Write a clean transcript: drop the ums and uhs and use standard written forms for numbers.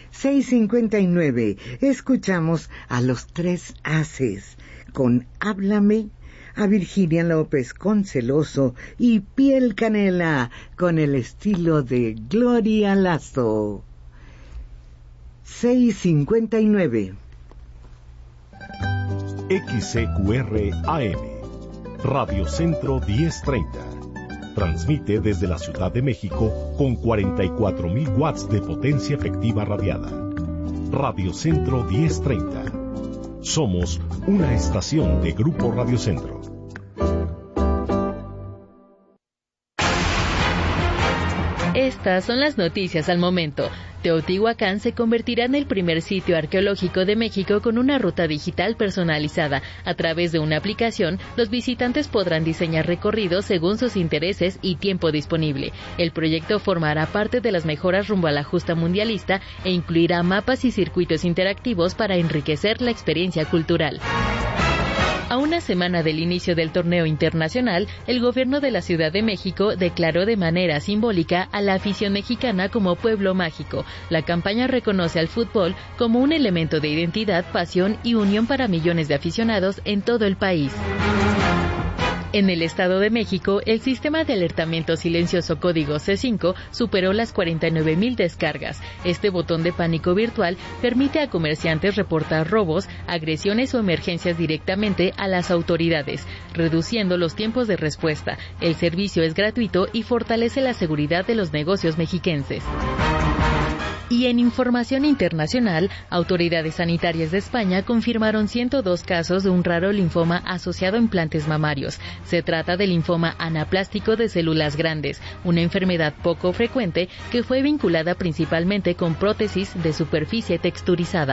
6:59. Escuchamos a los Tres Haces con Háblame, a Virginia López con Celoso y Piel Canela con el estilo de Gloria Lazo. 6:59. XCQR AM, Radio Centro 1030. Transmite desde la Ciudad de México con 44,000 watts de potencia efectiva radiada. Radio Centro 1030. Somos una estación de Grupo Radio Centro. Estas son las noticias al momento. Teotihuacán se convertirá en el primer sitio arqueológico de México con una ruta digital personalizada. A través de una aplicación, los visitantes podrán diseñar recorridos según sus intereses y tiempo disponible. El proyecto formará parte de las mejoras rumbo a la justa mundialista e incluirá mapas y circuitos interactivos para enriquecer la experiencia cultural. A una semana del inicio del torneo internacional, el gobierno de la Ciudad de México declaró de manera simbólica a la afición mexicana como pueblo mágico. La campaña reconoce al fútbol como un elemento de identidad, pasión y unión para millones de aficionados en todo el país. En el Estado de México, el sistema de alertamiento silencioso código C5 superó las 49,000 descargas. Este botón de pánico virtual permite a comerciantes reportar robos, agresiones o emergencias directamente a las autoridades, reduciendo los tiempos de respuesta. El servicio es gratuito y fortalece la seguridad de los negocios mexiquenses. Y en información internacional, autoridades sanitarias de España confirmaron 102 casos de un raro linfoma asociado a implantes mamarios. Se trata del linfoma anaplástico de células grandes, una enfermedad poco frecuente que fue vinculada principalmente con prótesis de superficie texturizada.